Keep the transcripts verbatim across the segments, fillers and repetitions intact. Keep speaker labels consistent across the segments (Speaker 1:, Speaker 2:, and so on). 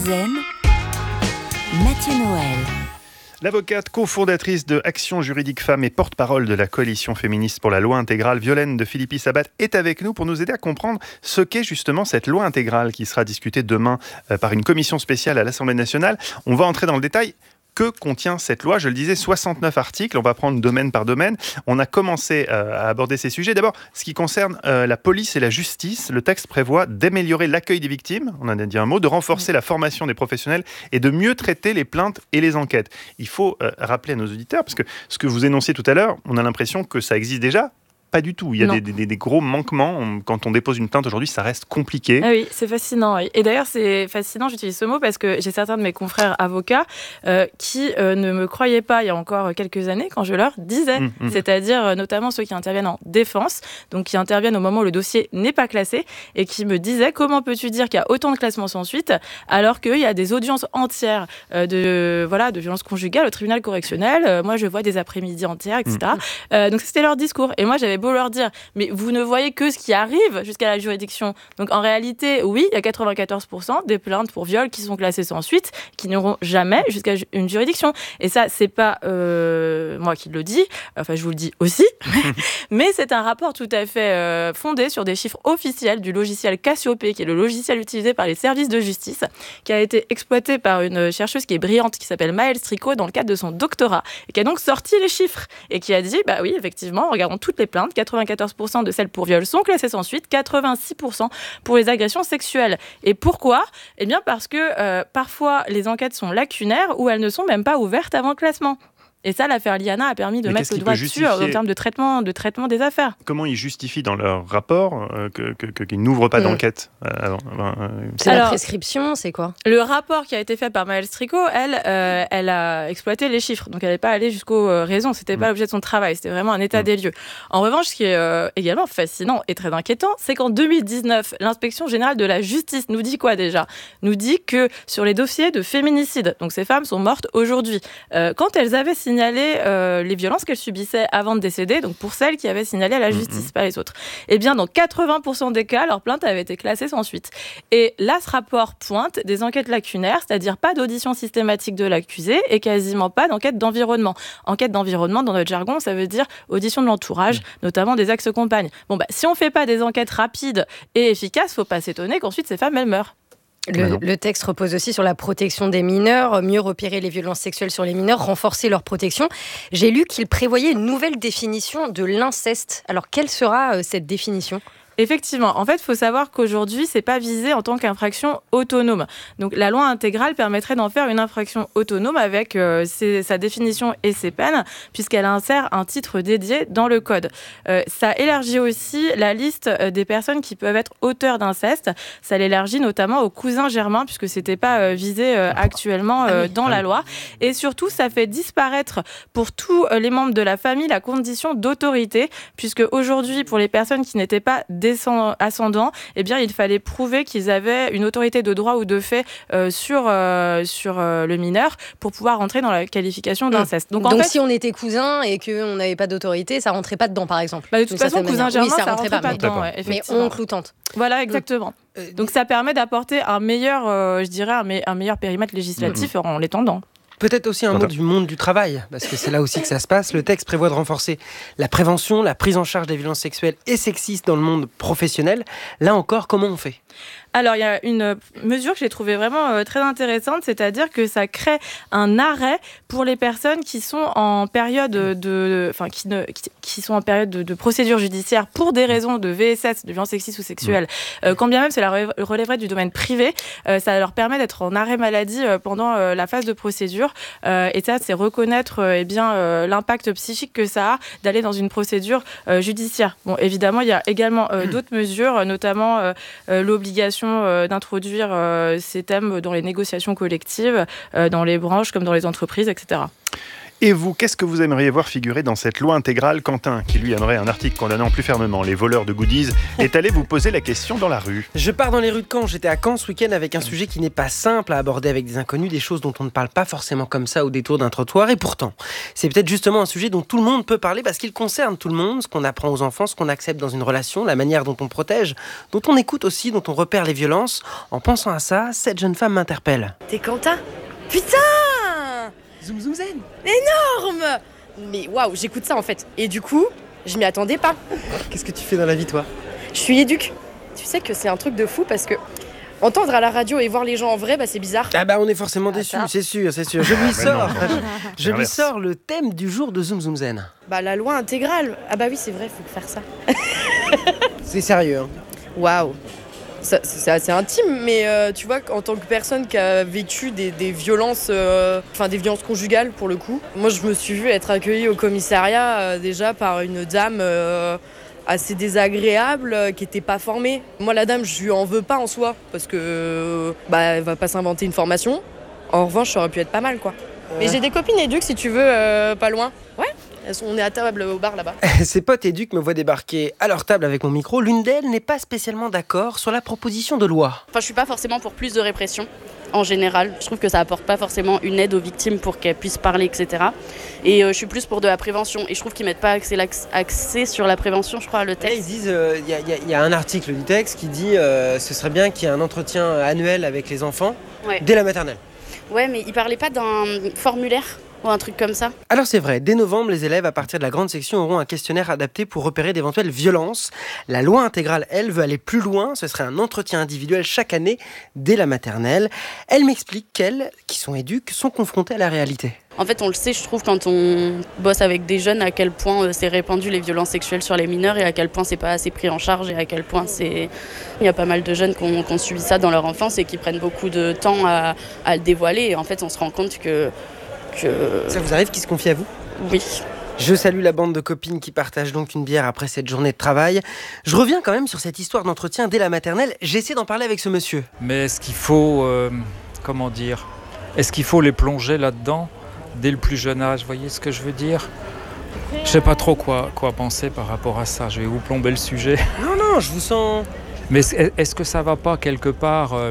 Speaker 1: Zen, Mathieu Noël.
Speaker 2: L'avocate cofondatrice de Action Juridique Femmes et porte-parole de la coalition féministe pour la loi intégrale, Violaine de Philippi-Sabat, est avec nous pour nous aider à comprendre ce qu'est justement cette loi intégrale qui sera discutée demain par une commission spéciale à l'Assemblée nationale. On va entrer dans le détail. Que contient cette loi ? Je le disais, soixante-neuf articles. On va prendre domaine par domaine. On a commencé euh, à aborder ces sujets. D'abord, ce qui concerne euh, la police et la justice, le texte prévoit d'améliorer l'accueil des victimes, on en a dit un mot, de renforcer la formation des professionnels et de mieux traiter les plaintes et les enquêtes. Il faut euh, rappeler à nos auditeurs, parce que ce que vous énonciez tout à l'heure, on a l'impression que ça existe déjà. Pas du tout. Il y a des, des, des gros manquements. On, quand on dépose une plainte aujourd'hui, ça reste compliqué.
Speaker 3: Ah oui, c'est fascinant. Et d'ailleurs, c'est fascinant, j'utilise ce mot parce que j'ai certains de mes confrères avocats euh, qui euh, ne me croyaient pas il y a encore quelques années quand je leur disais. Mmh, mmh. C'est-à-dire euh, notamment ceux qui interviennent en défense, donc qui interviennent au moment où le dossier n'est pas classé et qui me disaient comment peux-tu dire qu'il y a autant de classements sans suite alors qu'il y a des audiences entières euh, de, voilà, de violences conjugales au tribunal correctionnel. Euh, moi, je vois des après-midi entières, et cetera. Mmh. Euh, donc, c'était leur discours. Et moi, j'avais beau leur dire, mais vous ne voyez que ce qui arrive jusqu'à la juridiction. Donc en réalité, oui, il y a quatre-vingt-quatorze pour cent des plaintes pour viol qui sont classées sans suite, qui n'iront jamais jusqu'à une juridiction. Et ça, c'est pas euh, moi qui le dis, enfin je vous le dis aussi, mais c'est un rapport tout à fait euh, fondé sur des chiffres officiels du logiciel Cassiopée, qui est le logiciel utilisé par les services de justice, qui a été exploité par une chercheuse qui est brillante, qui s'appelle Maëlle Stricot, dans le cadre de son doctorat, et qui a donc sorti les chiffres, et qui a dit, bah oui, effectivement, regardons toutes les plaintes, quatre-vingt-quatorze pour cent de celles pour viol sont classées sans suite, quatre-vingt-six pour cent pour les agressions sexuelles. Et pourquoi ? Eh bien parce que euh, parfois les enquêtes sont lacunaires ou elles ne sont même pas ouvertes avant le classement. Et ça, l'affaire Liana a permis de
Speaker 2: Mais
Speaker 3: mettre le doigt dessus en termes de traitement, de traitement des affaires.
Speaker 2: Comment ils justifient dans leur rapport euh, que, que, que, qu'ils n'ouvrent pas mmh. d'enquête euh, avant, euh,
Speaker 4: C'est Alors, la prescription, c'est quoi ?
Speaker 3: Le rapport qui a été fait par Maëlle Stricot, elle, euh, elle a exploité les chiffres. Donc, elle n'est pas allée jusqu'aux euh, raisons. Ce n'était mmh. pas l'objet de son travail. C'était vraiment un état mmh. des lieux. En revanche, ce qui est euh, également fascinant et très inquiétant, c'est qu'en deux mille dix-neuf, l'Inspection générale de la justice nous dit quoi déjà ? Nous dit que sur les dossiers de féminicide, donc ces femmes sont mortes aujourd'hui, euh, quand elles avaient signalé euh, les violences qu'elles subissaient avant de décéder, donc pour celles qui avaient signalé à la justice, mmh. pas les autres. Eh bien, dans quatre-vingts pour cent des cas, leur plainte avait été classée sans suite. Et là, ce rapport pointe des enquêtes lacunaires, c'est-à-dire pas d'audition systématique de l'accusé et quasiment pas d'enquête d'environnement. Enquête d'environnement, dans notre jargon, ça veut dire audition de l'entourage, mmh. notamment des ex-compagnes. Bon, bah, si on fait pas des enquêtes rapides et efficaces, faut pas s'étonner qu'ensuite ces femmes, elles meurent.
Speaker 4: Le, le texte repose aussi sur la protection des mineurs, mieux repérer les violences sexuelles sur les mineurs, renforcer leur protection. J'ai lu qu'il prévoyait une nouvelle définition de l'inceste. Alors, quelle sera euh, cette définition ?
Speaker 3: Effectivement. En fait, il faut savoir qu'aujourd'hui, ce n'est pas visé en tant qu'infraction autonome. Donc, la loi intégrale permettrait d'en faire une infraction autonome avec euh, ses, sa définition et ses peines, puisqu'elle insère un titre dédié dans le code. Euh, ça élargit aussi la liste des personnes qui peuvent être auteurs d'inceste. Ça l'élargit notamment aux cousins germains, puisque ce n'était pas euh, visé euh, actuellement euh, dans la loi. Et surtout, ça fait disparaître pour tous les membres de la famille la condition d'autorité, puisque aujourd'hui, pour les personnes qui n'étaient pas ascendants, eh bien, il fallait prouver qu'ils avaient une autorité de droit ou de fait euh, sur, euh, sur euh, le mineur pour pouvoir rentrer dans la qualification d'inceste.
Speaker 4: Donc, Donc en fait, si on était cousin et qu'on n'avait pas d'autorité, ça rentrait pas dedans, par exemple.
Speaker 3: Bah, de toute façon, cousin germain, oui, ça, ça rentrait pas, pas
Speaker 4: mais,
Speaker 3: dedans. Ouais,
Speaker 4: mais oncle ou tante.
Speaker 3: Voilà, exactement. Mmh. Donc ça permet d'apporter un meilleur, euh, je dirais, un, me- un meilleur périmètre législatif mmh. en l'étendant.
Speaker 5: Peut-être aussi un mot du monde du travail, parce que c'est là aussi que ça se passe. Le texte prévoit de renforcer la prévention, la prise en charge des violences sexuelles et sexistes dans le monde professionnel. Là encore, comment on fait ?
Speaker 3: Alors, il y a une mesure que j'ai trouvée vraiment euh, très intéressante, c'est-à-dire que ça crée un arrêt pour les personnes qui sont en période de, enfin, qui, ne, qui, qui sont en période de, de procédure judiciaire pour des raisons de V S S, de violence sexiste ou sexuelle. Euh, quand bien même cela relèverait du domaine privé, euh, ça leur permet d'être en arrêt maladie euh, pendant euh, la phase de procédure. Euh, et ça, c'est reconnaître euh, eh bien, euh, l'impact psychique que ça a d'aller dans une procédure euh, judiciaire. Bon, évidemment, il y a également euh, d'autres mesures, notamment euh, euh, l'obligation euh, d'introduire euh, ces thèmes dans les négociations collectives, euh, dans les branches comme dans les entreprises, et cetera.
Speaker 2: Et vous, qu'est-ce que vous aimeriez voir figurer dans cette loi intégrale? Quentin, qui lui aimerait un article condamnant plus fermement les voleurs de goodies, est allé vous poser la question dans la rue.
Speaker 5: Je pars dans les rues de Caen. J'étais à Caen ce week-end avec un sujet qui n'est pas simple à aborder avec des inconnus, des choses dont on ne parle pas forcément comme ça au détour d'un trottoir. Et pourtant, c'est peut-être justement un sujet dont tout le monde peut parler parce qu'il concerne tout le monde, ce qu'on apprend aux enfants, ce qu'on accepte dans une relation, la manière dont on protège, dont on écoute aussi, dont on repère les violences. En pensant à ça, cette jeune femme m'interpelle.
Speaker 6: T'es Quentin? Putain!
Speaker 5: Zoom zoom zen.
Speaker 6: Énorme! Mais waouh, j'écoute ça en fait. Et du coup, je m'y attendais pas.
Speaker 5: Qu'est-ce que tu fais dans la vie, toi?
Speaker 6: Je suis éduque. Tu sais que c'est un truc de fou parce que entendre à la radio et voir les gens en vrai, bah c'est bizarre.
Speaker 5: Ah bah on est forcément déçus,
Speaker 6: Attends.
Speaker 5: c'est sûr, c'est sûr. Je lui
Speaker 2: mais
Speaker 5: sors,
Speaker 2: non.
Speaker 5: je lui
Speaker 2: L'inverse.
Speaker 5: sors le thème du jour de Zoom Zoom Zen.
Speaker 6: Bah la loi intégrale. Ah bah oui, c'est vrai, faut faire ça.
Speaker 5: C'est sérieux, hein.
Speaker 6: Waouh. Ça, C'est assez intime, mais euh, tu vois, en tant que personne qui a vécu des, des violences, euh, enfin des violences conjugales pour le coup, moi je me suis vue être accueillie au commissariat euh, déjà par une dame euh, assez désagréable, euh, qui était pas formée. Moi la dame, je lui en veux pas en soi, parce que euh, bah elle va pas s'inventer une formation. En revanche, ça aurait pu être pas mal quoi.
Speaker 5: Ouais.
Speaker 6: Mais j'ai des copines éduques si tu veux, euh, pas loin. Ouais. Elles sont- On est à table au bar là-bas.
Speaker 5: Ses potes éduques me voient débarquer à leur table avec mon micro. L'une d'elles n'est pas spécialement d'accord sur la proposition de loi.
Speaker 7: Enfin, je suis pas forcément pour plus de répression en général. Je trouve que ça apporte pas forcément une aide aux victimes pour qu'elles puissent parler, et cetera. Et euh, je suis plus pour de la prévention. Et je trouve qu'ils mettent pas axé, l'ax- axé sur la prévention, je crois, le
Speaker 5: Là, ils
Speaker 7: texte.
Speaker 5: disent, il euh, y, y- y a un article du texte qui dit euh, ce serait bien qu'il y ait un entretien annuel avec les enfants
Speaker 7: Ouais.
Speaker 5: dès la maternelle.
Speaker 7: Ouais, mais ils parlaient pas d'un formulaire ou un truc comme ça.
Speaker 5: Alors c'est vrai, dès novembre, les élèves à partir de la grande section auront un questionnaire adapté pour repérer d'éventuelles violences. La loi intégrale, elle, veut aller plus loin. Ce serait un entretien individuel chaque année dès la maternelle. Elle m'explique qu'elles, qui sont éduques, sont confrontées à la réalité.
Speaker 7: En fait, on le sait, je trouve, quand on bosse avec des jeunes, à quel point euh, c'est répandu les violences sexuelles sur les mineurs et à quel point c'est pas assez pris en charge et à quel point c'est... Il y a pas mal de jeunes qui ont, qui ont subi ça dans leur enfance et qui prennent beaucoup de temps à, à le dévoiler. Et en fait, on se rend compte que... que...
Speaker 5: Ça vous arrive qu'ils se confient à vous ?
Speaker 7: Oui.
Speaker 5: Je salue la bande de copines qui partagent donc une bière après cette journée de travail. Je reviens quand même sur cette histoire d'entretien dès la maternelle. J'essaie d'en parler avec ce monsieur.
Speaker 8: Mais est-ce qu'il faut, euh, comment dire, est-ce qu'il faut les plonger là-dedans dès le plus jeune âge? Vous voyez ce que je veux dire? Je sais pas trop quoi, quoi penser par rapport à ça. Je vais vous plomber le sujet.
Speaker 5: Non, non, je vous sens...
Speaker 8: Mais est- est-ce que ça va pas quelque part, euh,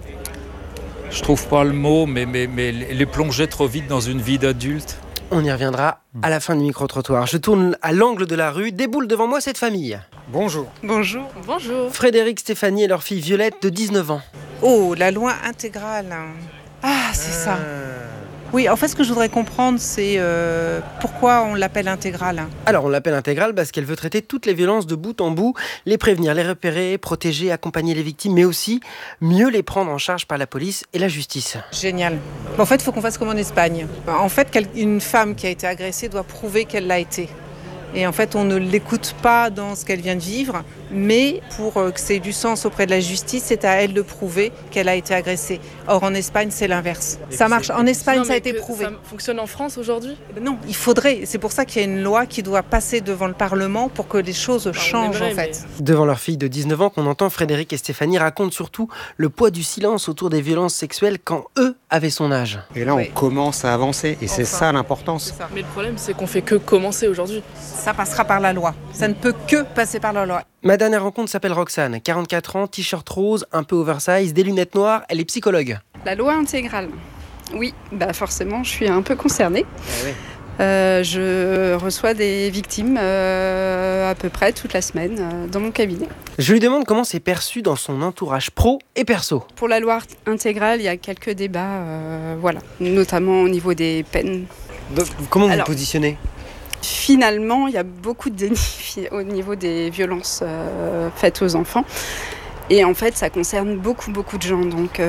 Speaker 8: je trouve pas le mot, mais, mais, mais les plonger trop vite dans une vie d'adulte?
Speaker 5: On y reviendra à la fin du micro-trottoir. Je tourne à l'angle de la rue, déboule devant moi cette famille.
Speaker 9: Bonjour.
Speaker 10: Bonjour.
Speaker 6: Bonjour.
Speaker 5: Frédéric, Stéphanie et leur fille Violette de dix-neuf ans.
Speaker 10: Oh, la loi intégrale. Ah, c'est ça. Oui, en fait, ce que je voudrais comprendre, c'est euh, pourquoi on l'appelle intégrale.
Speaker 5: Alors on l'appelle intégrale parce qu'elle veut traiter toutes les violences de bout en bout, les prévenir, les repérer, protéger, accompagner les victimes, mais aussi mieux les prendre en charge par la police et la justice.
Speaker 10: Génial. En fait, il faut qu'on fasse comme en Espagne. En fait, quel- une femme qui a été agressée doit prouver qu'elle l'a été. Et en fait, on ne l'écoute pas dans ce qu'elle vient de vivre, mais pour euh, que ça ait du sens auprès de la justice, c'est à elle de prouver qu'elle a été agressée. Or, en Espagne, c'est l'inverse. Ça marche. En Espagne,
Speaker 11: Non,
Speaker 10: ça a
Speaker 11: mais
Speaker 10: été
Speaker 11: que
Speaker 10: prouvé.
Speaker 11: Ça fonctionne en France aujourd'hui?
Speaker 10: Eh ben non, il faudrait. C'est pour ça qu'il y a une loi qui doit passer devant le Parlement pour que les choses
Speaker 11: on
Speaker 10: changent,
Speaker 11: aimerait,
Speaker 10: en fait.
Speaker 5: Devant leur fille de dix-neuf ans qu'on entend, Frédéric et Stéphanie racontent surtout le poids du silence autour des violences sexuelles quand eux avaient son âge.
Speaker 9: Et là,
Speaker 10: Oui.
Speaker 9: on commence à avancer, et c'est
Speaker 10: Enfin.
Speaker 9: ça l'importance.
Speaker 10: C'est ça.
Speaker 11: Mais le problème, c'est qu'on fait que commencer aujourd'hui.
Speaker 10: Ça passera par la loi. Ça ne peut que passer par la loi.
Speaker 5: Ma dernière rencontre s'appelle Roxane, quarante-quatre ans, t-shirt rose, un peu oversize, des lunettes noires, elle est psychologue.
Speaker 12: La loi intégrale. Oui, bah forcément, je suis un peu concernée.
Speaker 5: Ah oui.
Speaker 12: Euh, je reçois des victimes euh, à peu près toute la semaine euh, dans mon cabinet.
Speaker 5: Je lui demande comment c'est perçu dans son entourage pro et perso.
Speaker 12: Pour la loi intégrale, il y a quelques débats, euh, voilà, notamment au niveau des peines.
Speaker 5: Donc, comment vous
Speaker 12: Alors,
Speaker 5: vous positionnez ?
Speaker 12: Finalement, il y a beaucoup de déni au niveau des violences euh, faites aux enfants. Et en fait, ça concerne beaucoup, beaucoup de gens. Donc,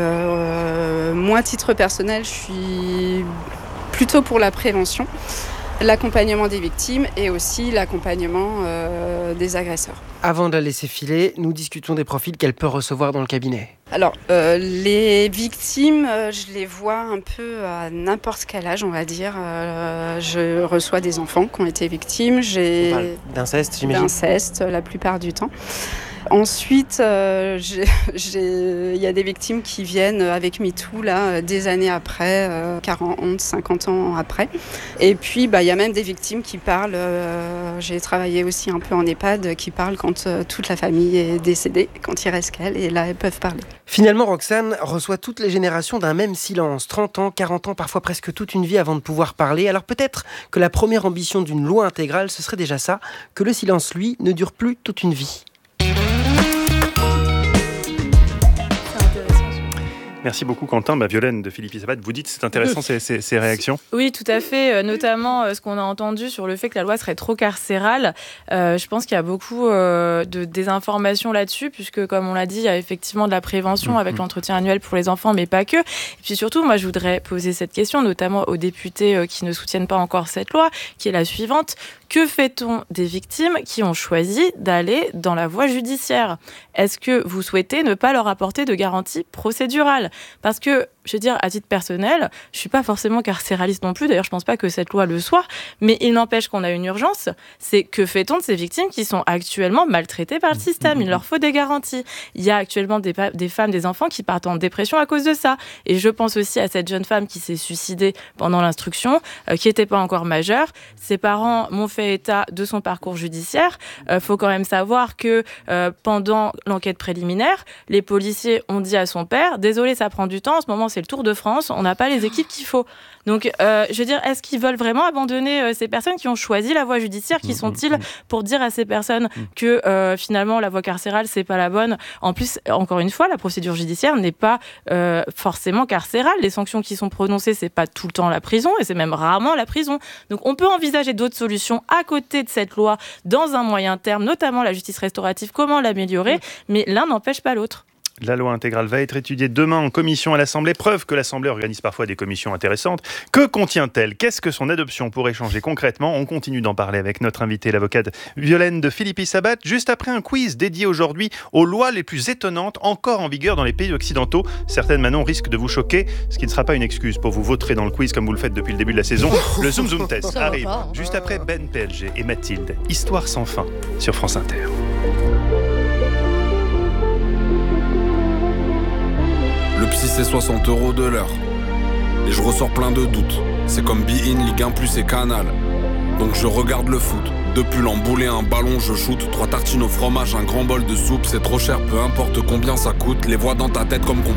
Speaker 12: euh, moi, à titre personnel, je suis plutôt pour la prévention, l'accompagnement des victimes et aussi l'accompagnement euh, des agresseurs.
Speaker 5: Avant de la laisser filer, nous discutons des profils qu'elle peut recevoir dans le cabinet.
Speaker 12: Alors, euh, les victimes, euh, je les vois un peu à n'importe quel âge, on va dire. Euh, je reçois des enfants qui ont été victimes. J'ai
Speaker 5: On parle d'inceste, j'imagine.
Speaker 12: d'inceste la plupart du temps. Ensuite, euh, j'ai, j'ai, il y a des victimes qui viennent avec MeToo, là, des années après, euh, quarante, cinquante ans après. Et puis, bah, il y a même des victimes qui parlent, euh, j'ai travaillé aussi un peu en EHPAD, qui parlent quand euh, toute la famille est décédée, quand il reste qu'elles, et là, elles peuvent parler.
Speaker 5: Finalement, Roxane reçoit toutes les générations d'un même silence, trente ans, quarante ans, parfois presque toute une vie avant de pouvoir parler. Alors peut-être que la première ambition d'une loi intégrale, ce serait déjà ça, que le silence, lui, ne dure plus toute une vie.
Speaker 2: Merci beaucoup Quentin. Bah, Violaine de Philippi Sabat, vous dites c'est intéressant ces, ces, ces réactions.
Speaker 3: Oui, tout à fait. Euh, notamment euh, ce qu'on a entendu sur le fait que la loi serait trop carcérale. Euh, je pense qu'il y a beaucoup euh, de désinformation là-dessus, puisque comme on l'a dit, il y a effectivement de la prévention mmh. avec l'entretien annuel pour les enfants, mais pas que. Et puis surtout, moi je voudrais poser cette question, notamment aux députés euh, qui ne soutiennent pas encore cette loi, qui est la suivante. Que fait-on des victimes qui ont choisi d'aller dans la voie judiciaire ? Est-ce que vous souhaitez ne pas leur apporter de garantie procédurale ? Parce que, je veux dire, à titre personnel, je ne suis pas forcément carcéraliste non plus, d'ailleurs je ne pense pas que cette loi le soit, mais il n'empêche qu'on a une urgence, c'est que fait-on de ces victimes qui sont actuellement maltraitées par le système ? Il leur faut des garanties. Il y a actuellement des, des femmes, des enfants qui partent en dépression à cause de ça. Et je pense aussi à cette jeune femme qui s'est suicidée pendant l'instruction, euh, qui n'était pas encore majeure. Ses parents m'ont fait état de son parcours judiciaire. Il euh, faut quand même savoir que euh, pendant l'enquête préliminaire, les policiers ont dit à son père « Désolé, ça prend du temps, en ce moment c'est le Tour de France, on n'a pas les équipes qu'il faut ». Donc, euh, je veux dire, est-ce qu'ils veulent vraiment abandonner euh, ces personnes qui ont choisi la voie judiciaire ? Qui sont-ils pour dire à ces personnes que euh, finalement la voie carcérale, c'est pas la bonne ? En plus, encore une fois, la procédure judiciaire n'est pas euh, forcément carcérale. Les sanctions qui sont prononcées, c'est pas tout le temps la prison et c'est même rarement la prison. Donc, on peut envisager d'autres solutions à côté de cette loi dans un moyen terme, notamment la justice restaurative, comment l'améliorer, mais l'un n'empêche pas l'autre.
Speaker 2: La loi intégrale va être étudiée demain en commission à l'Assemblée. Preuve que l'Assemblée organise parfois des commissions intéressantes. Que contient-elle ? Qu'est-ce que son adoption pourrait changer concrètement ? On continue d'en parler avec notre invitée, l'avocate Violaine de Philippi Sabat, juste après un quiz dédié aujourd'hui aux lois les plus étonnantes encore en vigueur dans les pays occidentaux. Certaines, Manon, risquent de vous choquer, ce qui ne sera pas une excuse pour vous vautrer dans le quiz comme vous le faites depuis le début de la saison. Le Zoom Zoom Test arrive juste après Ben P L G et Mathilde. Histoire sans fin sur France Inter.
Speaker 9: Le psy c'est soixante euros de l'heure. Et je ressors plein de doutes. C'est comme Be In, Ligue un plus et Canal. Donc je regarde le foot. Deux pulls emboulés, un ballon, je shoot. Trois tartines au fromage, un grand bol de soupe. C'est trop cher, peu importe combien ça coûte. Les voix dans ta tête comme qu'on